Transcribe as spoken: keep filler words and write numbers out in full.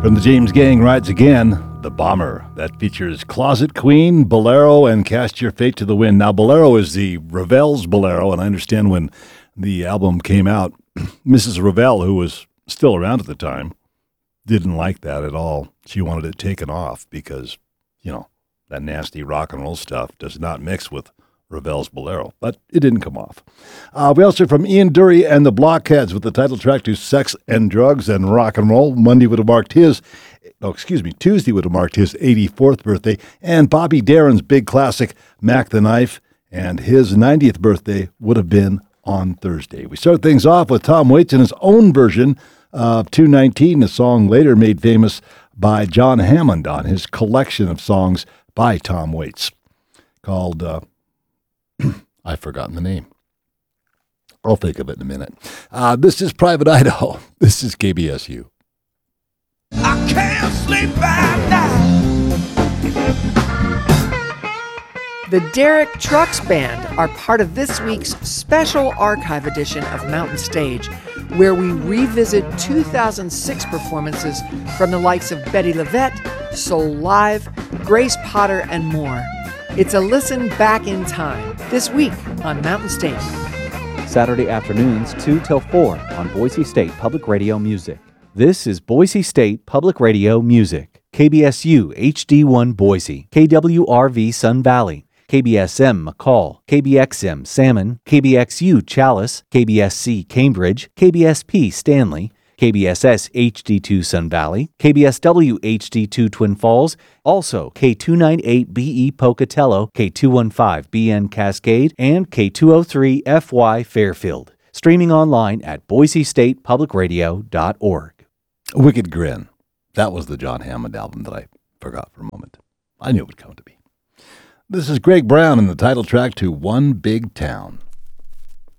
From the James Gang Rides Again, The Bomber. That features Closet Queen, Bolero, and Cast Your Fate to the Wind. Now, Bolero is the Ravel's Bolero, and I understand when the album came out, Missus Ravel, who was still around at the time, didn't like that at all. She wanted it taken off because, you know, that nasty rock and roll stuff does not mix with Ravel's Bolero, but it didn't come off. Uh, we also heard from Ian Dury and the Blockheads with the title track to Sex and Drugs and Rock and Roll. Monday would have marked his, oh, excuse me, Tuesday would have marked his eighty-fourth birthday, and Bobby Darin's big classic, Mac the Knife, and his ninetieth birthday would have been on Thursday. We start things off with Tom Waits in his own version of two nineteen, a song later made famous by John Hammond on his collection of songs by Tom Waits called... Uh, I've forgotten the name. I'll think of it in a minute. Uh, this is Private Idaho. This is K B S U. I can't sleep at night. The Derek Trucks Band are part of this week's special archive edition of Mountain Stage, where we revisit two thousand six performances from the likes of Betty LaVette, Soul Live, Grace Potter, and more. It's a listen back in time, this week on Mountain Stage. Saturday afternoons, two till four on Boise State Public Radio Music. This is Boise State Public Radio Music. K B S U H D one Boise, K W R V Sun Valley, K B S M McCall, K B X M Salmon, K B X U Chalice, K B S C Cambridge, K B S P Stanley, K B S S H D two Sun Valley, K B S W H D two Twin Falls, also K two ninety-eight B E Pocatello, K two fifteen B N Cascade, and K two oh three F Y Fairfield. Streaming online at boise state public radio dot org. Wicked Grin. That was the John Hammond album that I forgot for a moment. I knew it would come to me. This is Greg Brown in the title track to One Big Town.